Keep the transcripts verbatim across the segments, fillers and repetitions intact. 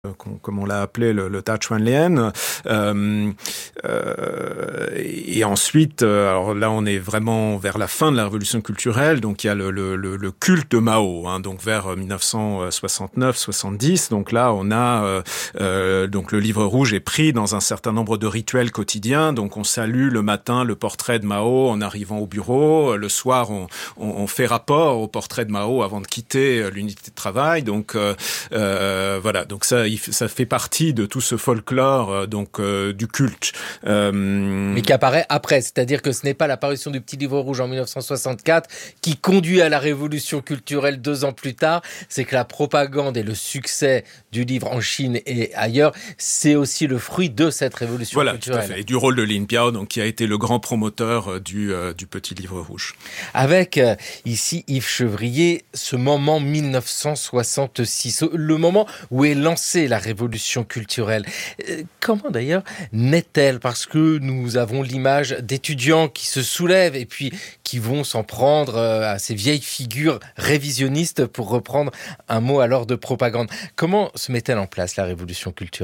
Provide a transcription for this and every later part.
comme on l'a appelé le, le Tachuanlian. Euh, euh, et ensuite, alors là, on est vraiment vers la fin de la révolution culturelle. Donc, il y a le, le, le culte de Mao, hein, donc vers dix-neuf cent soixante-neuf soixante-dix. Donc là, on a euh, euh, donc le livre rouge est pris dans un certain nombre de rituels quotidiens. Donc, on salue le matin le portrait de Mao en arrivant au bureau. Le soir, on, on, on fait rapport au portrait de Mao avant de quitter l'unité de travail. Donc, euh, euh, voilà. Donc ça. Ça fait partie de tout ce folklore donc euh, du culte. Euh... Mais qui apparaît après, c'est-à-dire que ce n'est pas l'apparition du Petit Livre Rouge en dix-neuf cent soixante-quatre qui conduit à la révolution culturelle deux ans plus tard, c'est que la propagande et le succès du livre en Chine et ailleurs, c'est aussi le fruit de cette révolution voilà, culturelle. Voilà, tout à fait. Et du rôle de Lin Piao, donc qui a été le grand promoteur du euh, du Petit Livre Rouge. Avec euh, ici Yves Chevrier, ce moment dix-neuf cent soixante-six, le moment où est lancée la révolution révolution culturelle. Comment d'ailleurs naît-elle ? Parce que nous avons l'image d'étudiants qui se soulèvent et puis qui vont s'en prendre à ces vieilles figures révisionnistes, pour reprendre un mot alors de propagande. Comment se met-elle en place la révolution culturelle ?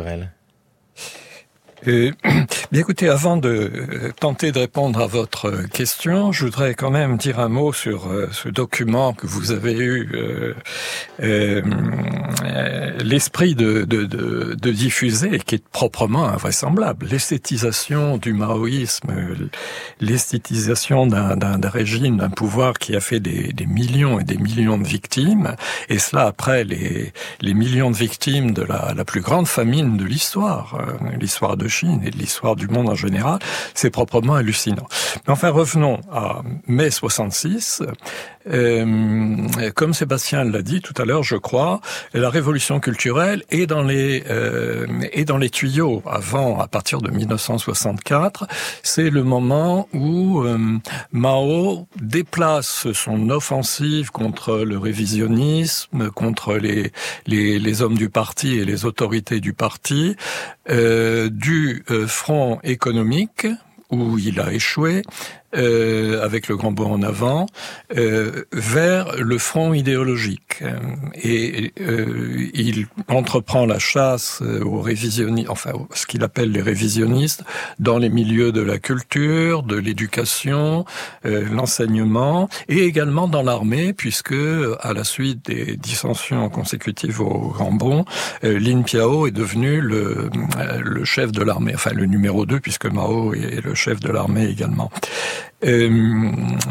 Euh, bien écoutez, avant de euh, tenter de répondre à votre question, je voudrais quand même dire un mot sur euh, ce document que vous avez eu euh, euh, euh, l'esprit de, de, de, de diffuser et qui est proprement invraisemblable. L'esthétisation du maoïsme, l'esthétisation d'un, d'un, d'un régime, d'un pouvoir qui a fait des, des millions et des millions de victimes, et cela après les, les millions de victimes de la, la plus grande famine de l'histoire, euh, l'histoire de Chine et de l'histoire du monde en général, c'est proprement hallucinant. Mais enfin, revenons à mai soixante-six. Euh, comme Sébastien l'a dit tout à l'heure, je crois, la révolution culturelle est dans les euh, est dans les tuyaux. Avant, à partir de dix-neuf cent soixante-quatre, c'est le moment où euh, Mao déplace son offensive contre le révisionnisme, contre les les, les hommes du parti et les autorités du parti, euh, du euh, front économique où il a échoué, euh, avec le grand bond en avant, euh, vers le front idéologique. Et euh, il entreprend la chasse aux révisionnistes, enfin ce qu'il appelle les révisionnistes, dans les milieux de la culture, de l'éducation, euh, l'enseignement, et également dans l'armée, puisque à la suite des dissensions consécutives au grand bond, euh, Lin Piao est devenu le, euh, le chef de l'armée, enfin le numéro deux, puisque Mao est le chef de l'armée également. Euh,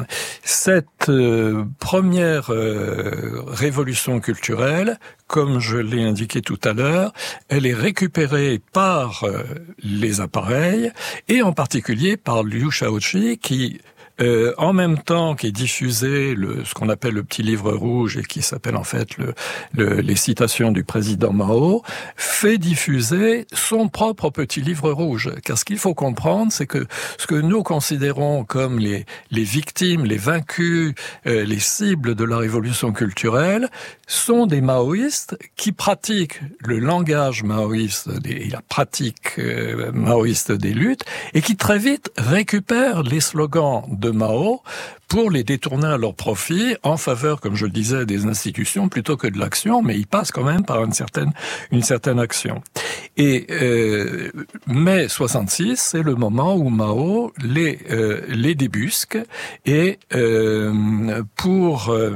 cette euh, première euh, révolution culturelle, comme je l'ai indiqué tout à l'heure, elle est récupérée par euh, les appareils et en particulier par Liu Shaoqi qui Euh, en même temps qu'est diffusé le, ce qu'on appelle le Petit Livre Rouge et qui s'appelle en fait le, le, les citations du président Mao, fait diffuser son propre Petit Livre Rouge. Car ce qu'il faut comprendre, c'est que ce que nous considérons comme les, les victimes, les vaincus, euh, les cibles de la révolution culturelle, sont des maoïstes qui pratiquent le langage maoïste et la pratique euh, maoïste des luttes et qui très vite récupèrent les slogans de de Mao pour les détourner à leur profit en faveur, comme je le disais, des institutions plutôt que de l'action, mais ils passent quand même par une certaine une certaine action. Et euh, mai soixante-six, c'est le moment où Mao les euh, les débusque et euh, pour euh,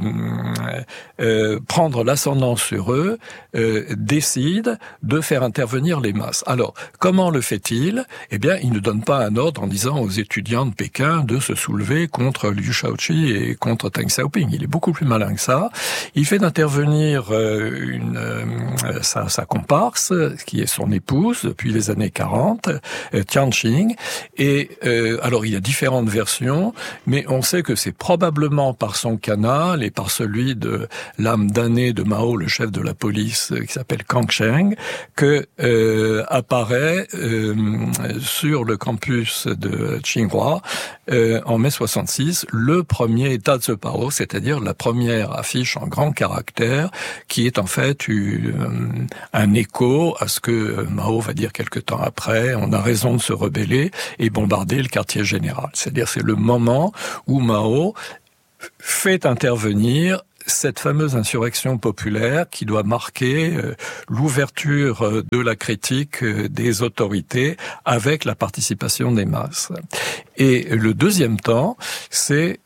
euh, prendre l'ascendant sur eux, euh, décide de faire intervenir les masses. Alors, comment le fait-il ? Eh bien, il ne donne pas un ordre en disant aux étudiants de Pékin de se soulever contre Liu Shaoqi et contre Deng Xiaoping. Il est beaucoup plus malin que ça. Il fait intervenir euh, une, euh, sa, sa comparse, qui est son épouse depuis les années quarante, euh, Tianqing. Et euh, alors, il y a différentes versions, mais on sait que c'est probablement par son canal et par celui de l'âme damnée de Mao, le chef de la police, qui s'appelle Kang Sheng, que euh, apparaît euh, sur le campus de Tsinghua euh, en mai soixante-six le premier Dazi Pao, c'est-à-dire la première affiche en grand caractère, qui est en fait une, un écho à ce que Mao va dire quelque temps après. On a raison de se rebeller et bombarder le quartier général. C'est-à-dire c'est le moment où Mao fait intervenir cette fameuse insurrection populaire qui doit marquer euh, l'ouverture de la critique des autorités avec la participation des masses. Et le deuxième temps, c'est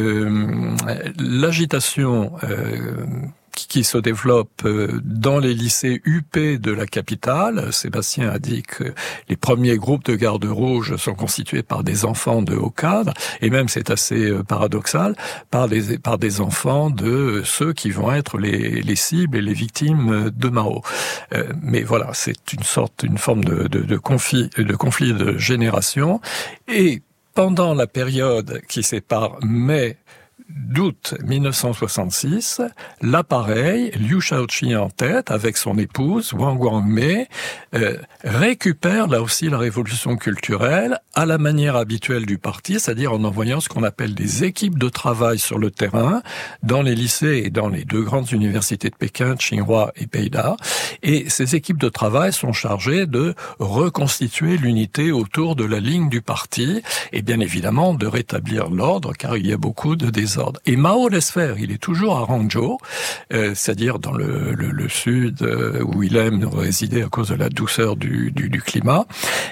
euh, l'agitation euh, qui se développe dans les lycées huppés de la capitale. Sébastien a dit que les premiers groupes de gardes rouges sont constitués par des enfants de haut cadre, et même, c'est assez paradoxal, par des, par des enfants de ceux qui vont être les, les cibles et les victimes de Mao. Euh, mais voilà, c'est une sorte, une forme de, de, de conflit, de conflit de génération. Et pendant la période qui sépare mai d'août mille neuf cent soixante-six, l'appareil, Liu Shaoqi en tête, avec son épouse, Wang Guangmei, euh, récupère là aussi la révolution culturelle à la manière habituelle du parti, c'est-à-dire en envoyant ce qu'on appelle des équipes de travail sur le terrain, dans les lycées et dans les deux grandes universités de Pékin, Tsinghua et Peida. Et ces équipes de travail sont chargées de reconstituer l'unité autour de la ligne du parti, et bien évidemment de rétablir l'ordre, car il y a beaucoup de désordre. Et Mao laisse faire, il est toujours à Hangzhou, euh, c'est-à-dire dans le, le, le sud, euh, où il aime résider à cause de la douceur du, du, du climat.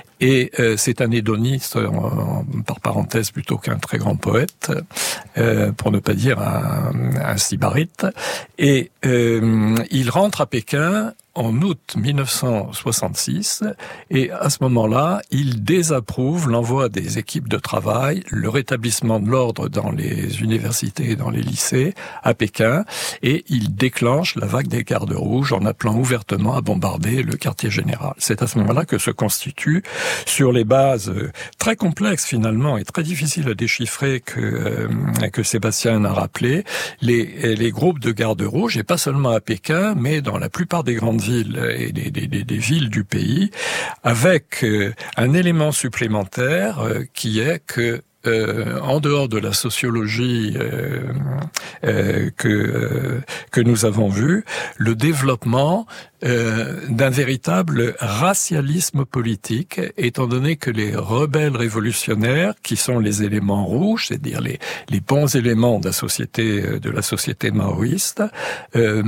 Et euh, c'est un hédoniste, en, en, par parenthèse, plutôt qu'un très grand poète, euh, pour ne pas dire un, un sybarite. Et euh, il rentre à Pékin en août mille neuf cent soixante-six, et à ce moment-là, il désapprouve l'envoi des équipes de travail, le rétablissement de l'ordre dans les universités et dans les lycées à Pékin, et il déclenche la vague des gardes rouges en appelant ouvertement à bombarder le quartier général. C'est à ce moment-là que se constitue, sur les bases très complexes finalement et très difficiles à déchiffrer que, euh, que Sébastien a rappelé, les, les groupes de gardes rouges, et pas seulement à Pékin, mais dans la plupart des grandes villes et des, des, des, des villes du pays, avec euh, un élément supplémentaire euh, qui est que Euh, en dehors de la sociologie euh, euh, que euh, que nous avons vue, le développement euh, d'un véritable racialisme politique, étant donné que les rebelles révolutionnaires, qui sont les éléments rouges, c'est-à-dire les les bons éléments de la société de la société maoïste, euh,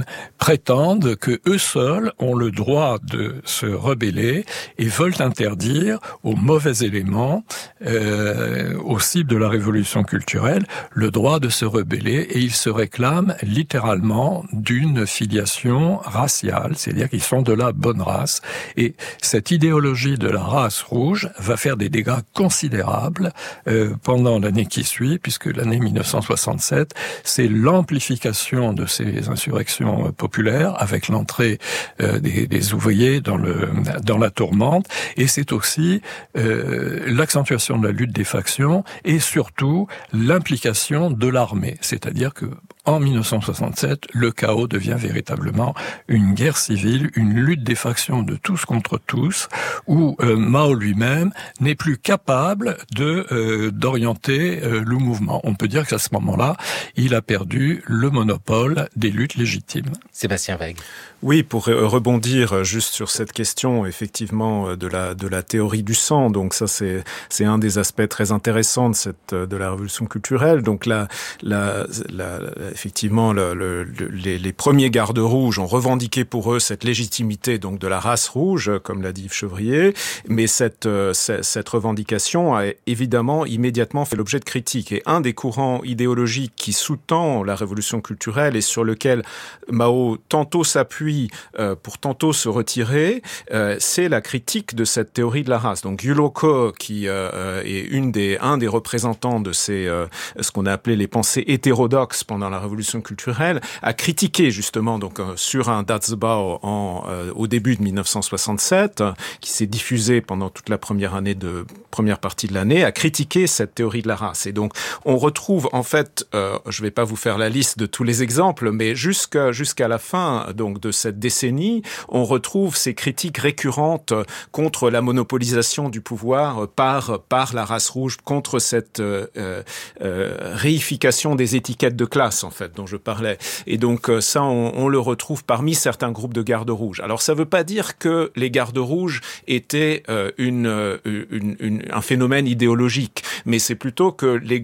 prétendent que eux seuls ont le droit de se rebeller et veulent interdire aux mauvais éléments euh, aux cibles de la révolution culturelle, le droit de se rebeller, et ils se réclament littéralement d'une filiation raciale, c'est-à-dire qu'ils sont de la bonne race. Et cette idéologie de la race rouge va faire des dégâts considérables euh, pendant l'année qui suit, puisque l'année mille neuf cent soixante-sept, c'est l'amplification de ces insurrections populaires, avec l'entrée euh, des, des ouvriers dans, le, dans la tourmente, et c'est aussi euh, l'accentuation de la lutte des factions, et surtout l'implication de l'armée. C'est-à-dire que en mille neuf cent soixante-sept, le chaos devient véritablement une guerre civile, une lutte des factions de tous contre tous, où euh, Mao lui-même n'est plus capable de euh, d'orienter euh, le mouvement. On peut dire qu'à ce moment-là, il a perdu le monopole des luttes légitimes. Sébastien Weg. Oui, pour rebondir juste sur cette question, effectivement, de la de la théorie du sang. Donc ça, c'est c'est un des aspects très intéressants de cette de la révolution culturelle. Donc là, la, la, la effectivement, le, le, les, les premiers gardes rouges ont revendiqué pour eux cette légitimité donc de la race rouge, comme l'a dit Yves Chevrier. Mais cette cette, cette revendication a évidemment immédiatement fait l'objet de critiques. Et un des courants idéologiques qui sous-tend la révolution culturelle et sur lequel Mao tantôt s'appuie pour tantôt se retirer, euh, c'est la critique de cette théorie de la race. Donc Yulo Ko, qui euh, est une des, un des représentants de ces, euh, ce qu'on a appelé les pensées hétérodoxes pendant la révolution culturelle, a critiqué justement donc euh, sur un Datsubao en euh, au début de mille neuf cent soixante-sept, qui s'est diffusé pendant toute la première année de première partie de l'année, a critiqué cette théorie de la race. Et donc on retrouve en fait, euh, je vais pas vous faire la liste de tous les exemples, mais jusqu'à jusqu'à la fin donc de cette décennie, on retrouve ces critiques récurrentes contre la monopolisation du pouvoir par par la race rouge, contre cette euh, euh, réification des étiquettes de classe en fait dont je parlais. Et donc ça, on, on le retrouve parmi certains groupes de gardes rouges. Alors ça veut pas dire que les gardes rouges étaient euh, une, une, une un phénomène idéologique, mais c'est plutôt que les groupes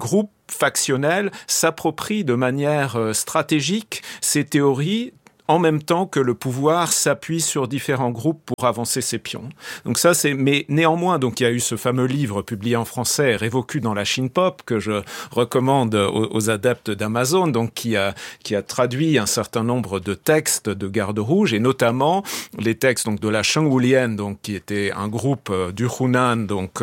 factionnels s'approprient de manière euh, stratégique ces théories en même temps que le pouvoir s'appuie sur différents groupes pour avancer ses pions. Donc ça, c'est, mais néanmoins, donc il y a eu ce fameux livre publié en français, Révocu dans la Chine pop, que je recommande aux, aux adeptes d'Amazon, donc qui a, qui a traduit un certain nombre de textes de Garde Rouge, et notamment les textes, donc, de la Shengwulian, donc, qui était un groupe euh, du Hunan, donc,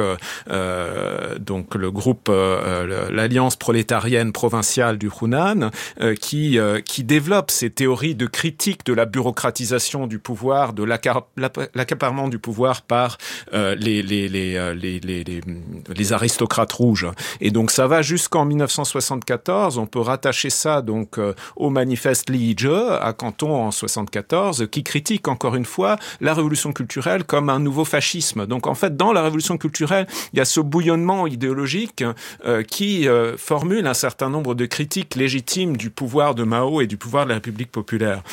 euh, donc, le groupe, euh, l'Alliance prolétarienne provinciale du Hunan, euh, qui, euh, qui développe ces théories de critique de la bureaucratisation du pouvoir, de l'accaparement du pouvoir par euh, les, les, les, les, les, les, les aristocrates rouges. Et donc ça va jusqu'en dix-neuf cent soixante-quatorze. On peut rattacher ça donc euh, au manifeste Liege à Canton en soixante-quatorze, qui critique encore une fois la révolution culturelle comme un nouveau fascisme. Donc en fait, dans la révolution culturelle, il y a ce bouillonnement idéologique euh, qui euh, formule un certain nombre de critiques légitimes du pouvoir de Mao et du pouvoir de la République populaire.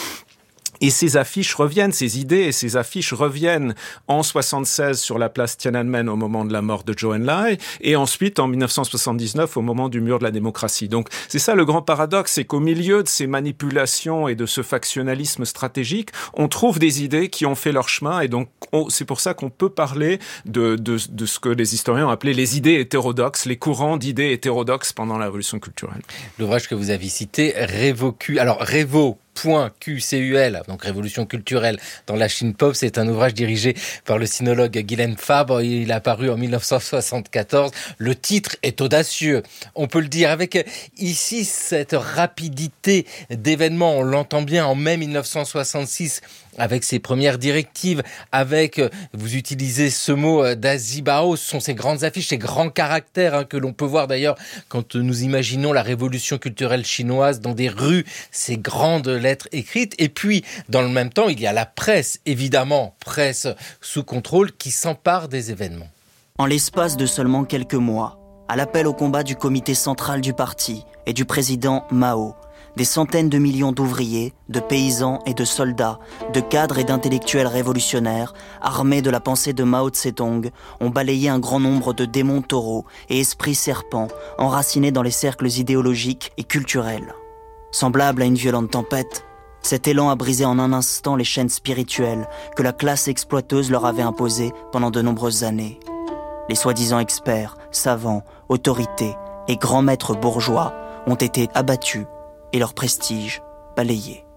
Et ces affiches reviennent, ces idées et ces affiches reviennent en soixante-seize sur la place Tiananmen au moment de la mort de Zhou Enlai, et ensuite en dix-neuf cent soixante-dix-neuf au moment du mur de la démocratie. Donc c'est ça le grand paradoxe, c'est qu'au milieu de ces manipulations et de ce factionnalisme stratégique, on trouve des idées qui ont fait leur chemin, et donc on, c'est pour ça qu'on peut parler de, de, de ce que les historiens ont appelé les idées hétérodoxes, les courants d'idées hétérodoxes pendant la révolution culturelle. L'ouvrage que vous avez cité, Révocu, alors Révo, Q C U L, donc Révolution culturelle dans la Chine pop, c'est un ouvrage dirigé par le sinologue Guylaine Fabre. Il a paru en dix-neuf cent soixante-quatorze. Le titre est audacieux, on peut le dire, avec ici cette rapidité d'événements. On l'entend bien en mai dix-neuf cent soixante-six avec ses premières directives, avec, vous utilisez ce mot d'Azibao, ce sont ces grandes affiches, ces grands caractères hein, que l'on peut voir d'ailleurs quand nous imaginons la révolution culturelle chinoise dans des rues, ces grandes lettres écrites. Et puis, dans le même temps, il y a la presse, évidemment, presse sous contrôle, qui s'empare des événements. En l'espace de seulement quelques mois, à l'appel au combat du comité central du parti et du président Mao, des centaines de millions d'ouvriers, de paysans et de soldats, de cadres et d'intellectuels révolutionnaires, armés de la pensée de Mao Tse-tung, ont balayé un grand nombre de démons taureaux et esprits serpents enracinés dans les cercles idéologiques et culturels. Semblable à une violente tempête, cet élan a brisé en un instant les chaînes spirituelles que la classe exploiteuse leur avait imposées pendant de nombreuses années. Les soi-disant experts, savants, autorités et grands maîtres bourgeois ont été abattus et leur prestige balayé.